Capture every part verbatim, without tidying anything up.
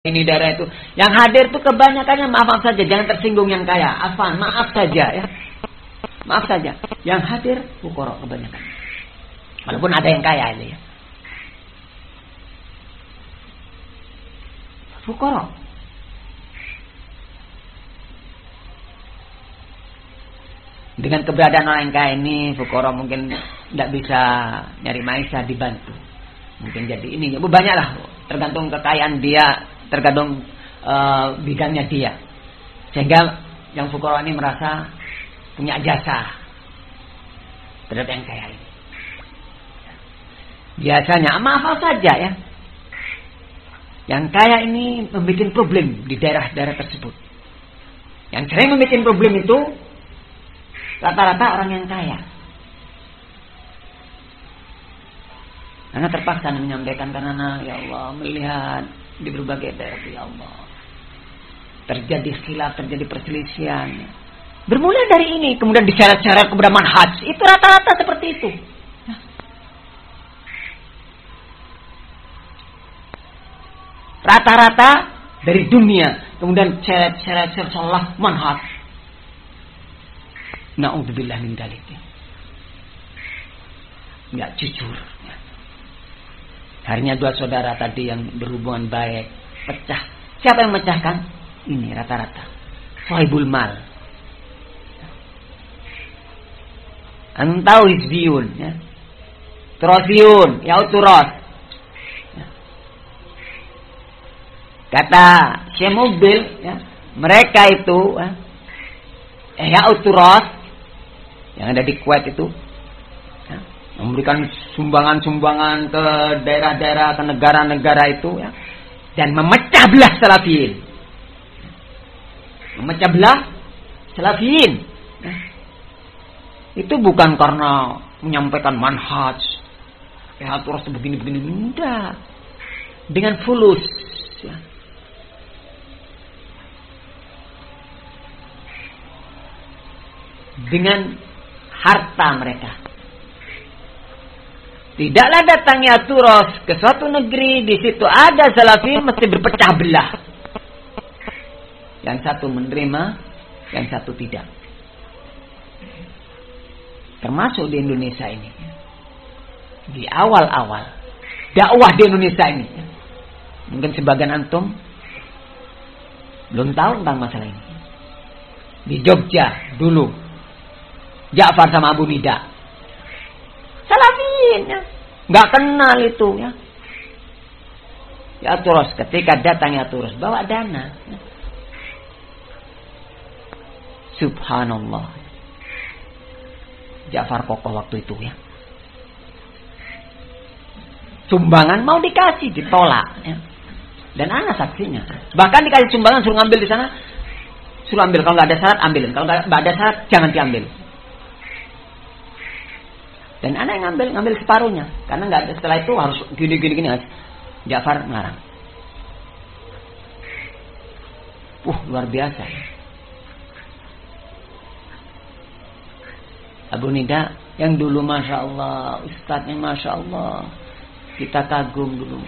ini daerah itu. Yang hadir tuh kebanyakannya maaf saja, jangan tersinggung yang kaya. Afan, maaf saja ya. Maaf saja. Yang hadir fuqara kebanyakan. Walaupun ada yang kaya ini ya. Fuqara. Dengan keberadaan orang yang kaya ini, fuqara mungkin tidak bisa nyari maisha, dibantu. Mungkin jadi ini, banyaklah, tergantung kekayaan dia, tergantung uh, bidangnya dia. Sehingga yang fuqara ini merasa punya jasa terhadap yang kaya ini. Biasanya maaf saja ya, yang kaya ini membuat problem di daerah-daerah tersebut. Yang sering membuat problem itu rata-rata orang yang kaya. Karena terpaksa menyampaikan karena ya Allah melihat di berbagai daerah ya Allah terjadi khilaf, terjadi perselisihan. Bermula dari ini, kemudian diseret-seret kepada manhaj. Itu rata-rata seperti itu. Rata-rata dari dunia, kemudian seret-seret salah manhaj. Na'udzubillah min dzalik. Enggak jujur. Harinya dua saudara tadi yang berhubungan baik pecah. Siapa yang memecahkan? Ini rata-rata sahibul mal. Anu tahu hizbiyun ya. Turasiyun, ya uturas. Kata Syekh Mubil ya, mereka itu eh ya uturas yang ada di Kuwait itu ya, memberikan sumbangan-sumbangan ke daerah-daerah, ke negara-negara itu ya, dan memecah belah salafiyin. Memecah belah salafiyin. Ya. Itu bukan karena menyampaikan manhaj. Ya terus begini-begini, enggak. Dengan fulus ya. Dengan harta mereka. Tidaklah datangnya turos ke suatu negeri, di situ ada salafi mesti berpecah belah. Yang satu menerima, yang satu tidak. Termasuk di Indonesia ini. Di awal-awal dakwah di Indonesia ini. Mungkin sebagian antum belum tahu tentang masalah ini. Di Jogja dulu Ja'far sama Abu Nida salafiyin ya. Gak kenal itu ya. Ya terus ketika datang ya terus bawa dana ya. Subhanallah. Ja'far kokoh waktu itu ya. Sumbangan mau dikasih ditolak ya. Dan anak saksinya. Bahkan dikasih sumbangan suruh ngambil di sana, suruh ambil, kalau nggak ada syarat ambilin, kalau nggak ada syarat jangan diambil. Dan anak yang ngambil, ngambil separuhnya. Karena nggak ada, setelah itu harus gini-gini gini. Ja'far ngarang. Uh, luar biasa. Abu Nida yang dulu Masya Allah, Ustadznya Masya Allah, kita kagum dulu.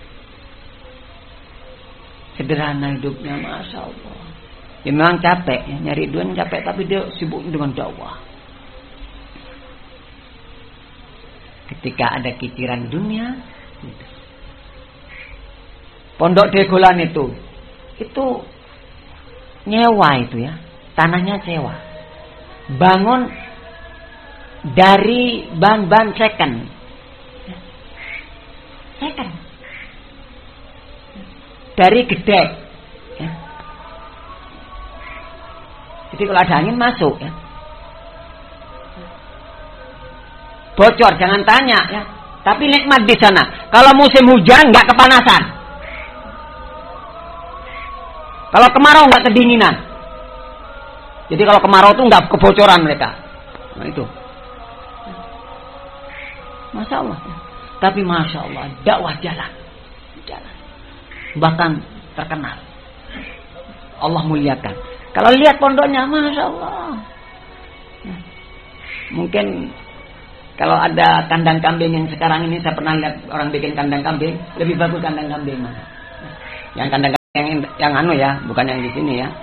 Sederhana hidupnya Masya Allah. Ya memang capek ya, nyari duit capek, tapi dia sibuk dengan dakwah. Ketika ada kiciran dunia, Pondok Degolan itu, itu nyewa itu ya, tanahnya sewa. Bangun dari bahan-bahan second, second, dari gedek. Ya. Jadi kalau ada angin masuk ya. Bocor jangan tanya ya. Tapi nikmat di sana. Kalau musim hujan nggak kepanasan. Kalau kemarau nggak kedinginan. Jadi kalau kemarau itu nggak kebocoran mereka. Nah itu. Masya Allah. Tapi Masya Allah dakwah jalan. Jalan. Bahkan terkenal. Allah muliakan. Kalau lihat pondoknya Masya Allah. Mungkin kalau ada kandang kambing yang sekarang ini, saya pernah lihat orang bikin kandang kambing, lebih bagus kandang kambing mana? Yang kandang yang yang anu ya, bukan yang di sini ya.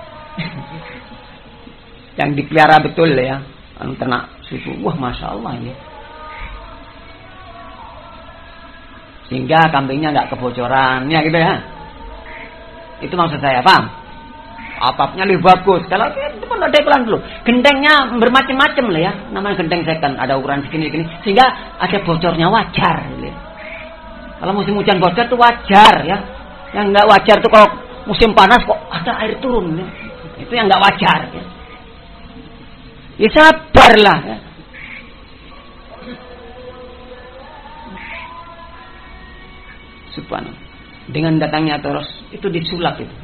Yang dipelihara betul ya, anu ternak susu. Wah, masya Allah ini. Sehingga kambingnya nggak kebocoran, ya gitu ya. Itu maksud saya, paham? Atapnya lebih bagus. Kalau itu pun ada iklan dulu. Gentengnya bermacam-macam lah ya. Namanya genteng second, ada ukuran segini-gini. Sehingga ada bocornya wajar. Gitu ya. Kalau musim hujan bocor itu wajar ya. Yang nggak wajar tuh kalau musim panas kok ada air turun ya. Itu yang nggak wajar ya. Ya sabarlah ya. Subhanallah. Dengan datangnya terus itu disulap itu.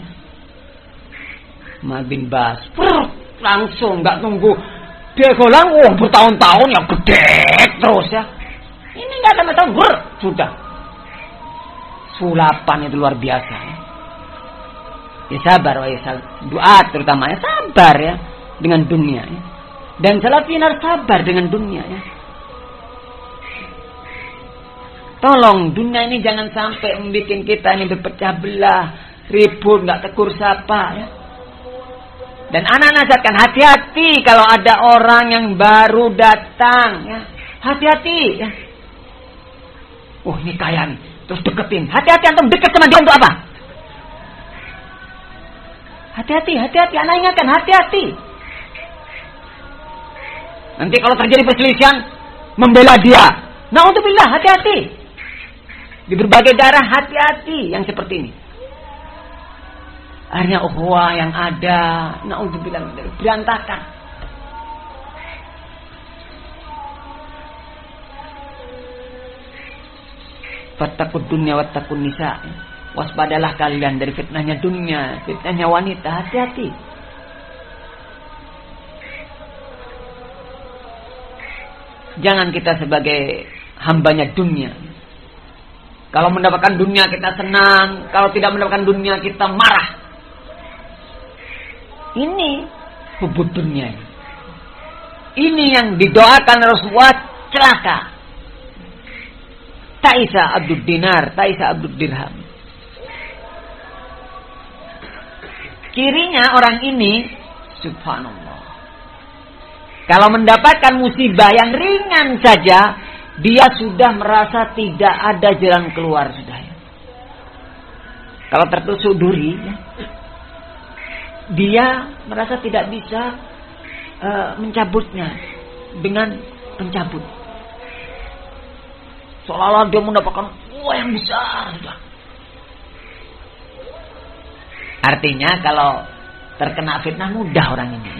Ma bin Bas langsung nggak nunggu dia golang, oh bertahun-tahun yang gede terus ya. Ini nggak ada tahun ber sudah. Sulapan itu luar biasa ya. Ya sabar, ya sabar. Doa terutama ya sabar ya dengan dunia ya. Dan salafin harus sabar dengan dunia ya. Tolong dunia ini jangan sampai membuat kita ini berpecah belah, ribut, nggak tegur sapa ya. Dan anak nasihatkan hati-hati kalau ada orang yang baru datang ya. Hati-hati ya. Oh ini kaya nih. Terus deketin. Hati-hati antum deket sama dia untuk apa? Hati-hati, hati-hati. Anak ingatkan, hati-hati. Nanti kalau terjadi perselisihan, membela dia. Na'udzubillah, hati-hati. Di berbagai daerah, hati-hati yang seperti ini. Akhirnya ukhuwah yang ada, na'udzubillah, berantakan. Fattaqud dunya wattaqun nisa. Waspadalah kalian dari fitnahnya dunia, fitnahnya wanita, hati-hati. Jangan kita sebagai hambanya dunia. Kalau mendapatkan dunia kita senang, kalau tidak mendapatkan dunia kita marah. Ini hubud dunia. Ini yang didoakan Rasulullah celaka. Ta'isa abdud dinar, ta'isa abdud dirham. Kirinya orang ini, subhanallah, kalau mendapatkan musibah yang ringan saja, dia sudah merasa tidak ada jalan keluar sudah. Kalau tertusuk duri, ya, dia merasa tidak bisa uh, mencabutnya dengan pencabut. Seolah-olah dia mendapatkan uang yang besar sudah. Artinya kalau terkena fitnah mudah orang ini.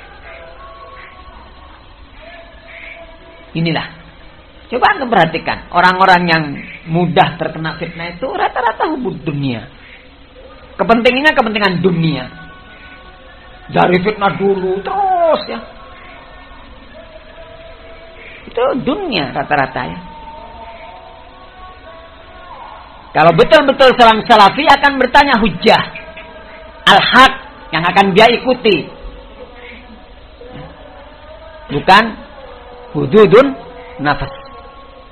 Inilah. Coba anda perhatikan. Orang-orang yang mudah terkena fitnah itu rata-rata hubud dunia. Kepentingannya kepentingan dunia. Dari fitnah dulu terus ya. Itu dunia rata-rata ya. Kalau betul-betul seorang salafi akan bertanya hujjah. Al-haq yang akan dia ikuti. Bukan hududun nafas.